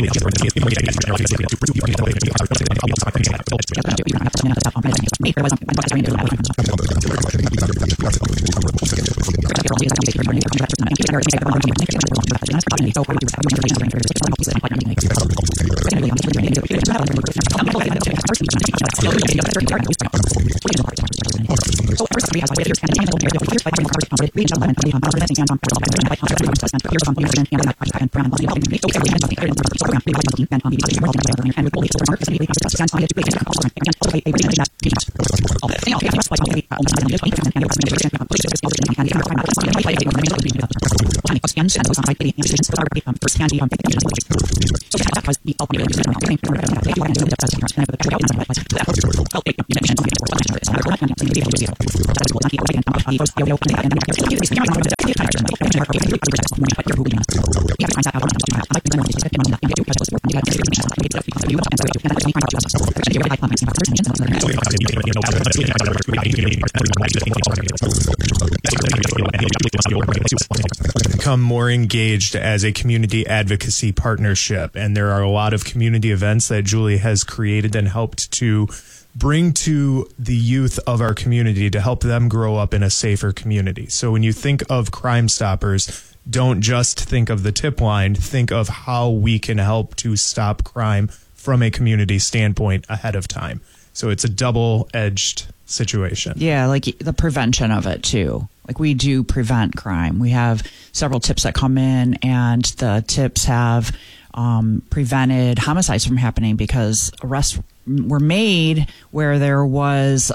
Become more engaged as a community advocacy partnership, and there are a lot of community events that Julie has created and helped to bring to the youth of our community to help them grow up in a safer community. So when you think of Crime Stoppers, don't just think of the tip line, think of how we can help to stop crime from a community standpoint ahead of time. So it's a double-edged situation. Yeah, like the prevention of it too. Like we do prevent crime. We have several tips that come in, and the tips have prevented homicides from happening because arrests were made where there was,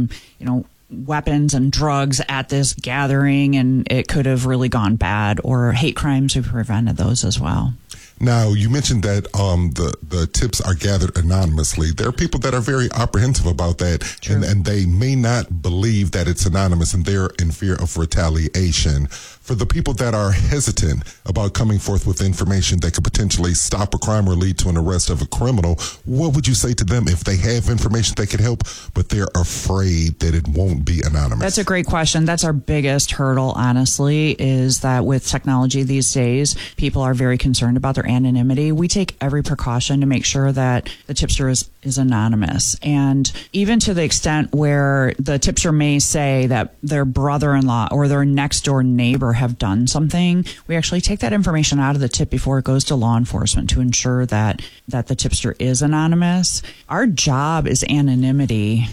weapons and drugs at this gathering, and it could have really gone bad. Or hate crimes, we've prevented those as well. Now, you mentioned that the tips are gathered anonymously. There are people that are very apprehensive about that, and they may not believe that it's anonymous, and they're in fear of retaliation. For the people that are hesitant about coming forth with information that could potentially stop a crime or lead to an arrest of a criminal, what would you say to them if they have information that could help, but they're afraid that it won't be anonymous? That's a great question. That's our biggest hurdle, honestly, is that with technology these days, people are very concerned about their anonymity. We take every precaution to make sure that the tipster is anonymous. And even to the extent where the tipster may say that their brother-in-law or their next door neighbor have done something, we actually take that information out of the tip before it goes to law enforcement to ensure that the tipster is anonymous. Our job is anonymity.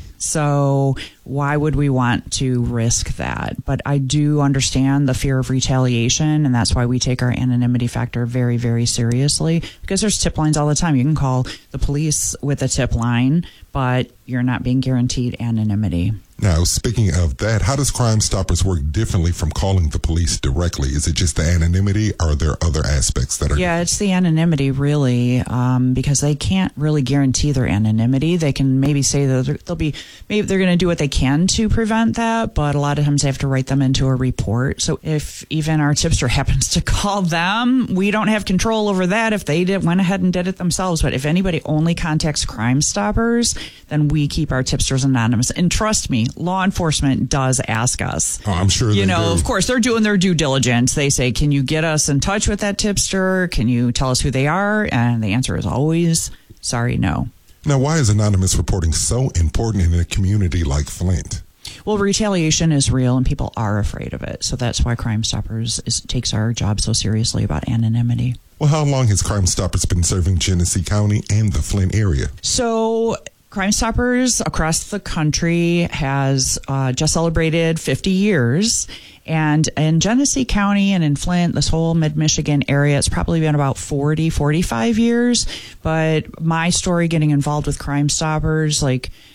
So why would we want to risk that? But I do understand the fear of retaliation, and that's why we take our anonymity factor very, very seriously, because there's tip lines all the time. You can call the police with a tip line, but you're not being guaranteed anonymity. Now, speaking of that, how does Crime Stoppers work differently from calling the police directly? Is it just the anonymity, or are there other aspects that are... Yeah, it's the anonymity, really, because they can't really guarantee their anonymity. They can maybe say that maybe they're going to do what they can to prevent that, but a lot of times they have to write them into a report. So if even our tipster happens to call them, we don't have control over that if they went ahead and did it themselves. But if anybody only contacts Crime Stoppers, then we keep our tipsters anonymous. And trust me, law enforcement does ask us. Oh, I'm sure they do. Of course, they're doing their due diligence. They say, can you get us in touch with that tipster? Can you tell us who they are? And the answer is always, sorry, no. Now, why is anonymous reporting so important in a community like Flint? Well, retaliation is real, and people are afraid of it. So that's why Crime Stoppers takes our job so seriously about anonymity. Well, how long has Crime Stoppers been serving Genesee County and the Flint area? So Crime Stoppers across the country has just celebrated 50 years. And in Genesee County and in Flint, this whole mid-Michigan area, it's probably been about 40, 45 years. But my story getting involved with Crime Stoppers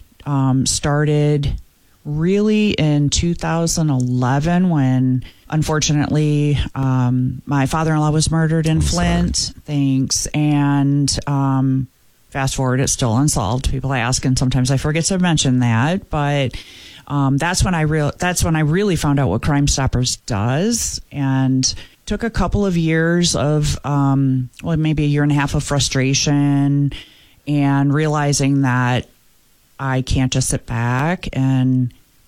started really in 2011 when, unfortunately, my father-in-law was murdered in Flint. Thanks. And fast forward, it's still unsolved. People ask, and sometimes I forget to mention that. But that's when I really found out what Crime Stoppers does, and took a couple of years of maybe a year and a half of frustration, and realizing that I can't just sit back and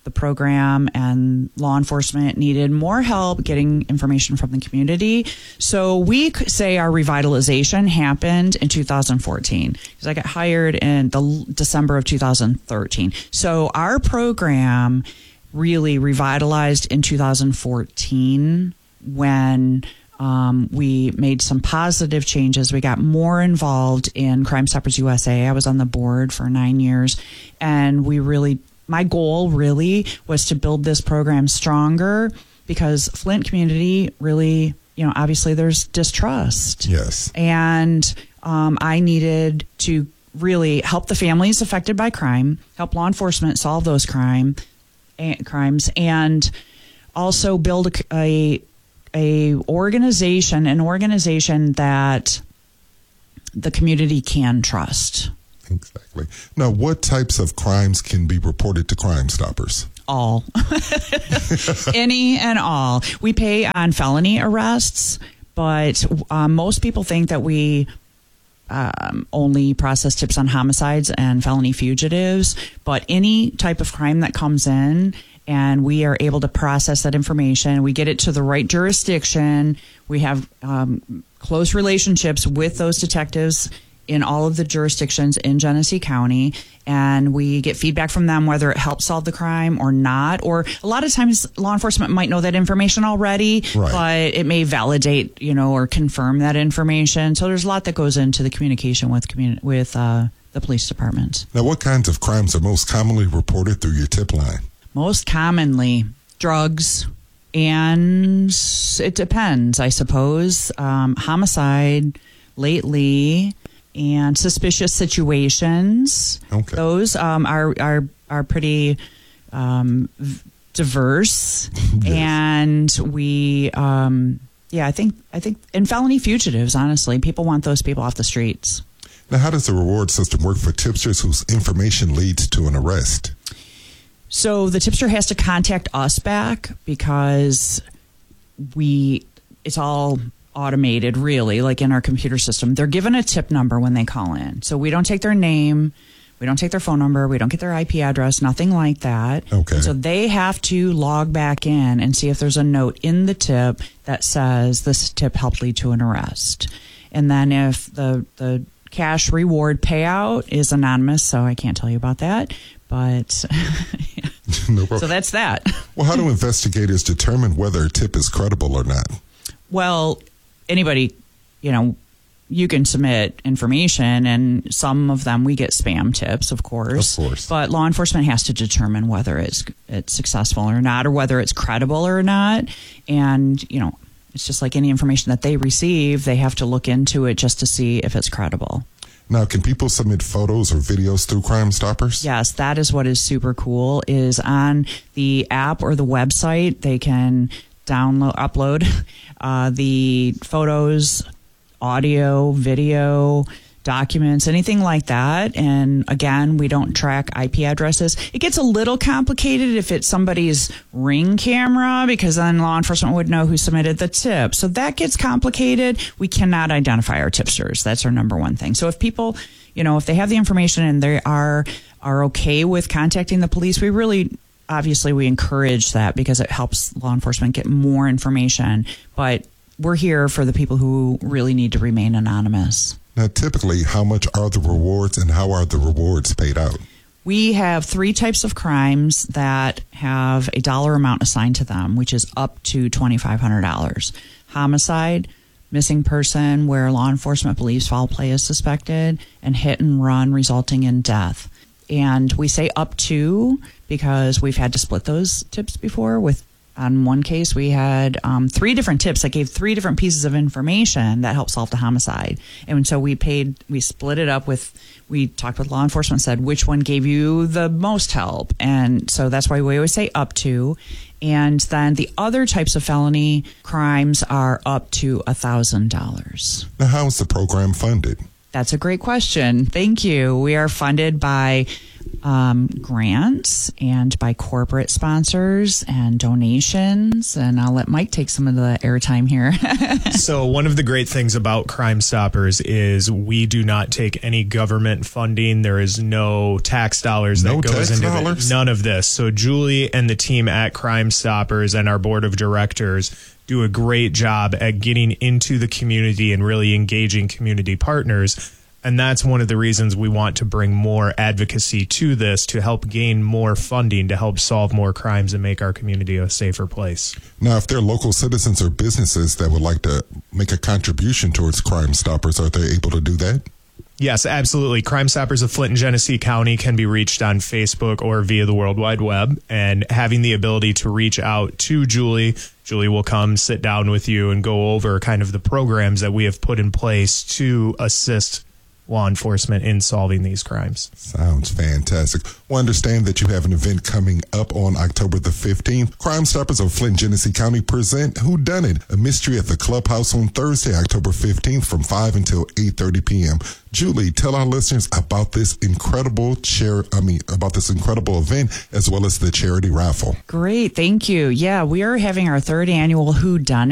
the program and law enforcement needed more help getting information from the community. So we could say our revitalization happened in 2014 because I got hired in the December of 2013. So our program really revitalized in 2014 when we made some positive changes. We got more involved in Crime Stoppers USA. I was on the board for 9 years, and my goal really was to build this program stronger because Flint community really, obviously there's distrust. Yes. And I needed to really help the families affected by crime, help law enforcement solve those crimes, and also build an organization that the community can trust. Exactly. Now, what types of crimes can be reported to Crime Stoppers? All. Any and all. We pay on felony arrests, but most people think that we only process tips on homicides and felony fugitives, but any type of crime that comes in and we are able to process that information, we get it to the right jurisdiction, we have close relationships with those detectives in all of the jurisdictions in Genesee County, and we get feedback from them whether it helps solve the crime or not. Or a lot of times law enforcement might know that information already, right, but it may validate, or confirm that information. So there's a lot that goes into the communication with the police department. Now, what kinds of crimes are most commonly reported through your tip line? Most commonly, drugs, and it depends, I suppose. Homicide lately, and suspicious situations. Okay. Those are pretty diverse. Yes. And we, I think, and felony fugitives, honestly, people want those people off the streets. Now, how does the reward system work for tipsters whose information leads to an arrest? So the tipster has to contact us back because it's all automated, really, like in our computer system. They're given a tip number when they call in. So we don't take their name, we don't take their phone number, we don't get their IP address, nothing like that. Okay. And so they have to log back in and see if there's a note in the tip that says this tip helped lead to an arrest. And then if the cash reward payout is anonymous, so I can't tell you about that, but no problem. So that's that. Well, how do investigators determine whether a tip is credible or not? Well, anybody, you can submit information, and some of them we get spam tips, of course. Of course. But law enforcement has to determine whether it's successful or not, or whether it's credible or not. And, it's just like any information that they receive, they have to look into it just to see if it's credible. Now, can people submit photos or videos through Crime Stoppers? Yes, that is what is super cool, is on the app or the website, they can upload the photos, audio, video, documents, anything like that. And again, we don't track IP addresses. It gets a little complicated if it's somebody's Ring camera, because then law enforcement would know who submitted the tip. So that gets complicated. We cannot identify our tipsters. That's our number one thing. So if people, if they have the information and they are okay with contacting the police, obviously we encourage that because it helps law enforcement get more information. But we're here for the people who really need to remain anonymous. Now, typically, how much are the rewards and how are the rewards paid out? We have 3 types of crimes that have a dollar amount assigned to them, which is up to $2,500. Homicide, missing person where law enforcement believes foul play is suspected, and hit and run resulting in death. And we say up to because we've had to split those tips before. On one case, we had 3 different tips that gave 3 different pieces of information that helped solve the homicide. And so we split it up we talked with law enforcement, said which one gave you the most help. And so that's why we always say up to. And then the other types of felony crimes are up to $1,000. Now, how is the program funded? That's a great question. Thank you. We are funded by grants and by corporate sponsors and donations. And I'll let Mike take some of the airtime here. So one of the great things about Crime Stoppers is we do not take any government funding. There is no tax dollars that goes into it. None of this. So Julie and the team at Crime Stoppers and our board of directors do a great job at getting into the community and really engaging community partners. And that's one of the reasons we want to bring more advocacy to this, to help gain more funding to help solve more crimes and make our community a safer place. Now, if there are local citizens or businesses that would like to make a contribution towards Crime Stoppers, are they able to do that? Yes, absolutely. Crime Stoppers of Flint and Genesee County can be reached on Facebook or via the World Wide Web. And having the ability to reach out to Julie, Julie will come sit down with you and go over kind of the programs that we have put in place to assist law enforcement in solving these crimes. Sounds fantastic. Well, understand that you have an event coming up on October the 15th. Crime Stoppers of Flint, Genesee County present Who Done It? A mystery at the Clubhouse on Thursday, October 15th from 5 until 8:30 p.m. Julie, tell our listeners about this incredible event as well as the charity raffle. Great. Thank you. Yeah, we are having our third annual Who Done